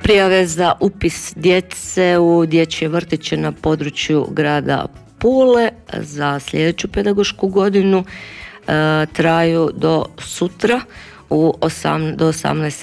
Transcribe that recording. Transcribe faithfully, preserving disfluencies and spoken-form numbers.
Prijave za upis djece u dječje vrtiće na području grada Pule za sljedeću pedagošku godinu e, traju do sutra u osam, do osamnaest